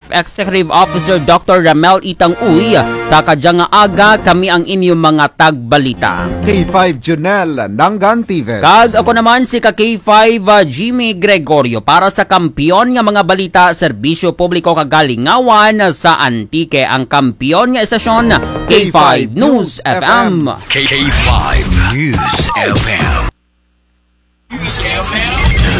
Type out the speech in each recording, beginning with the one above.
Executive Officer Dr. Ramel Itang Uy. Sa kadyang aga, kami ang inyong mga tagbalita. K5 Junel, Nangan TV. Kag ako naman si K5 Jimmy Gregorio para sa kampiyon nga mga balita, serbisyo publiko kagalingawan sa Antique, ang kampiyon nga estasyon K5 News FM. K5 News FM. News FM.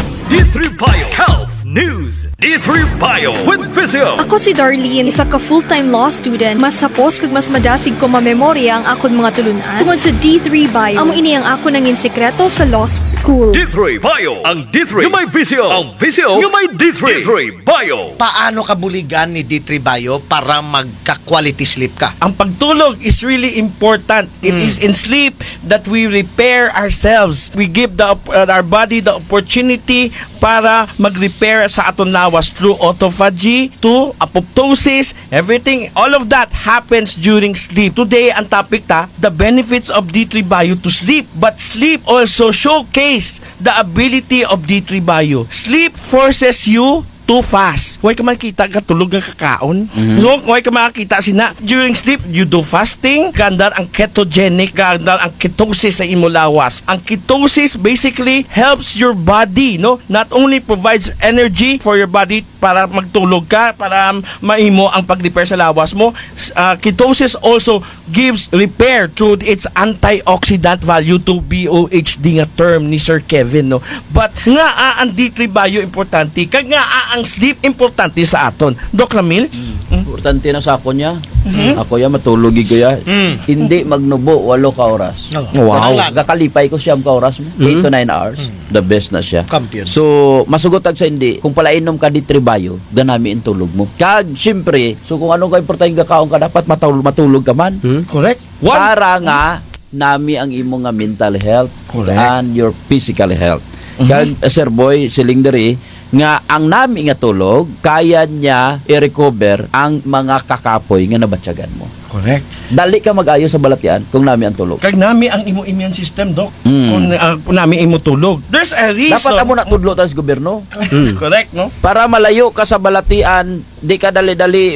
D3 Bio Health News. D3 Bio with Physio. Ako si Darlene, isa ka full-time law student. Mas sapos kag mas madasig ko mamemorya ang akon mga tulunan tungod sa D3 Bio. Amo ini ang ako nangin sekreto sa law school. D3 Bio. Ang D3 yung may Physio. Ang Physio yung may D3. D3 Bio. Paano ka buligan ni D3 Bio para magka-quality sleep ka? Ang pagtulog is really important. It is in sleep that we repair ourselves. We give our body the opportunity para mag-repair sa aton lawas through autophagy, to apoptosis, everything. All of that happens during sleep. Today, ang topic the benefits of D3 Bio to sleep. But sleep also showcase the ability of D3 Bio. Sleep forces you too fast. Huwag ka makita katulog ang kakaon. So, huwag ka makita sina. During sleep, you do fasting. Gandar ang ketogenic. Gandar ang ketosis sa imo lawas. Ang ketosis basically helps your body, no? Not only provides energy for your body para magtulog ka, para maimo ang pag-repair sa lawas mo. Ketosis also gives repair through its antioxidant value to BOHD nga term ni Sir Kevin, no? But nga ang D3 Bio importante. Kag nga ang sleep importante sa aton. Doc Ramil? Importante na sa ako niya. Ako ya matulog ko ya. Hindi magnubo 8 ka oras. Wow. Gakalipay ko siyam ka oras mo. 8 to 9 hours. The best na siya. Kampiyon. So, masugotag sa hindi. Kung palainom ka di Bio, ganami ang tulog mo. Kag, siyempre, so kung anong ka-importante kakaon ka, dapat matulog ka man. Correct. Para nga, nami ang imo nga mental health. Correct. And your physical health. Kag, Sir Boy, silingderi, nga ang nami nga tulog, kaya niya i-recover ang mga kakapoy nga nabatyagan mo. Correct. Dali ka mag-ayo sa balatian kung nami ang tulog. Kag nami ang imo immune system, Doc. Kung nami imo tulog. There's a reason. Dapat amo na tudlo tas gobyerno. Correct, no? Para malayo ka sa balatian, di ka dali-dali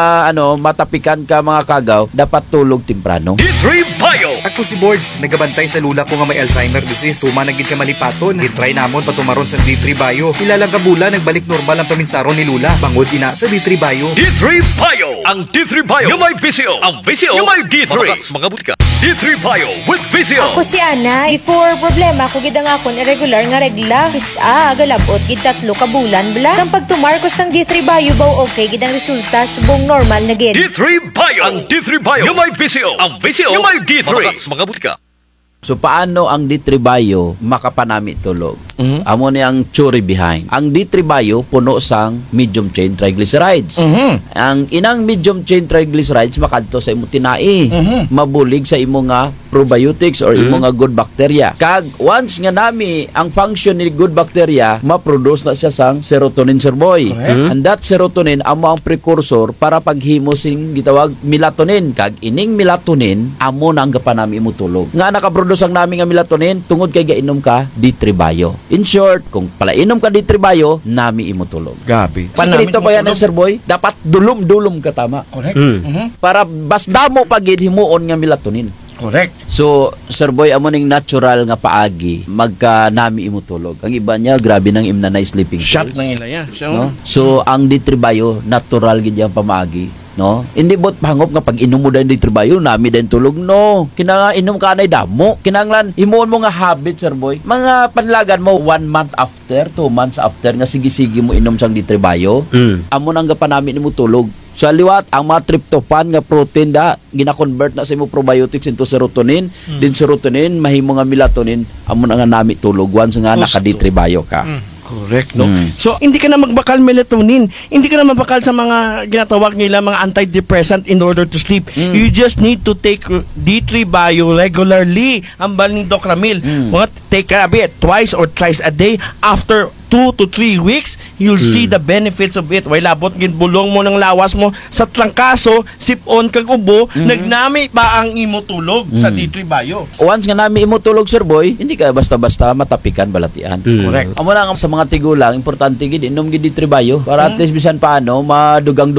matapikan ka mga kagaw, dapat tulog temprano. D3 Bio. Ako si Boards, nagabantay sa lula ko nga may Alzheimer disease. Tuma naging ka malipaton. Gitry namon patumaron sa D3 Bio. Ilang kabula, nagbalik normal ang paminsaron ni Lula. Bangod ina sa D3 Bio. D3 Bio. Ang D3 Bio yung may Physio. Ang Physio yung may D3. Mga butika. D3 Bio with Physio. Ako si Ana. Before problema ko gid ang akon irregular nga regla. Galabot gid 3 ka bulan bla. Sang pagtumar ko sang D3 Bio baw okay gid ang resulta subong normal na gid. D3 Bio. Ang D3 Bio yung may Physio. Ang Physio yung may D3. Mga butika. So paano ang D3 Bio makapanami tulog? Amo ni ang theory behind. Ang D3 Bio puno sang medium chain triglycerides. Ang inang medium chain triglycerides makadto sa imo tinai. Mabulig sa imo nga probiotics or imo nga good bacteria. Kag once nga nami ang function ni good bacteria, ma-produce na siya sang serotonin, Sir Boy. And that serotonin amo ang precursor para paghimo sing gitawag melatonin. Kag ining melatonin amo na ang gapanami imo tulog. Nga nakaproduce ang nami nga melatonin tungod kay gainom ka D3 Bio. In short, kung palainom ka D3 Bio, nami imo tulog. Gabi. Sikrito pa yan, Sir Boy. Dapat dulom-dulom ka tama. Correct. Para basta mo pagid himuon nga melatonin. Correct. So, Sir Boy, amo ning natural nga paagi magka nami imo tulog. Ang iba niya grabe nang imna na sleeping Shot pills. ng ilaya. No? So, ang D3 Bio natural gid yang pamaagi. No? Hindi bot pangop nga pag inom mo din D3 Bio, nami din tulog. No. Kinanga inom ka anay damo. Kinanglan himuon mo nga habit, Sir Boy. Mga panlagan mo 1 month after, 2 months after nga sige-sige mo inom sang D3 Bio. Amo nang gapanami nimo tulog. Sa liwat, ang mga tryptophan nga protein gina-convert na sa imo probiotics into serotonin. Din serotonin, mahimo nga melatonin, amo na nga nami tulog once nga naka D3 Bio ka. Correct, no? So, hindi ka na magbakal melatonin. Hindi ka na magbakal sa mga ginatawag nila mga antidepressant in order to sleep. You just need to take D3 Bio regularly. Ang bal ni Doc Ramil. Take a bit, twice or thrice a day. After 2 to 3 weeks, you'll see the benefits of it. Way labot, ginbulong mo ng lawas mo sa trangkaso, sipon kag ubo, nagnami pa ang imo tulog sa D3 Bio. Once nga nami imo tulog, Sir Boy, hindi ka basta-basta matapikan balatian. Correct. Amo lang sa mga tigulang, importante gid inom gid D3 Bio para at least bisan paano madugang